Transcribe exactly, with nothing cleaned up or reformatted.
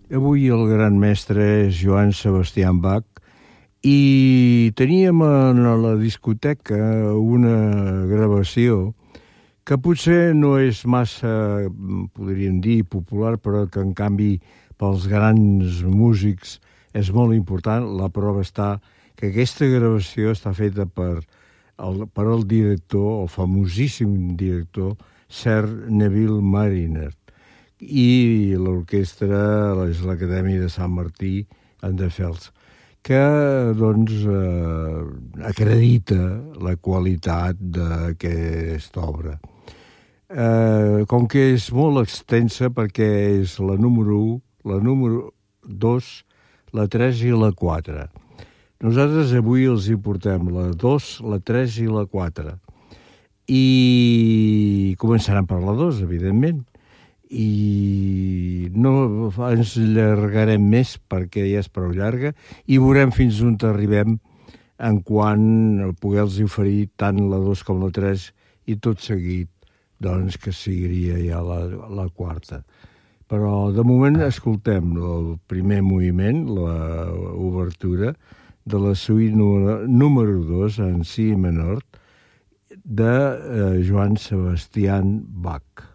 Avui el gran mestre és Johann Sebastian Bach i teníem a la discoteca una gravació que potser no és massa, podríem dir, popular, però que en canvi pels grans músics és molt important. La prova està que aquesta gravació està feta per el, per el director, el famosíssim director, Sir Neville Mariner. I l'orquestra és l'Acadèmia de Sant Martí en de Fels, que doncs eh, acredita la qualitat d'aquesta obra. Eh, com que és molt extensa perquè és la número u, la número dos, la tres i la quatre. Nosaltres avui els hi portem la dos, la tres i la quatre. I començaran per la dos, evidentment. I no ens allargarem més perquè ja és prou llarga i veurem fins on arribem en quan poder-los oferir tant la dos com la tres i tot seguit doncs que seguiria ja la, la quarta. Però de moment escoltem el primer moviment, la obertura de la suite número dos en si menor de eh, Johann Sebastian Bach.